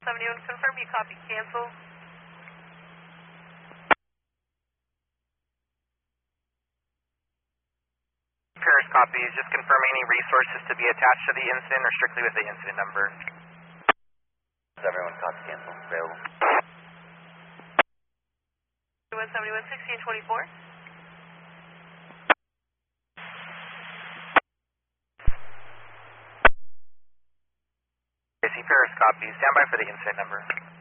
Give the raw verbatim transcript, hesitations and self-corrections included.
seventy-one, confirm you copy, cancel. Paris copies, just confirming any resources to be attached to the incident or strictly with the incident number. Everyone copy, cancel, available. one seventy-one, sixteen twenty-four. Paris copies, stand by for the incident number.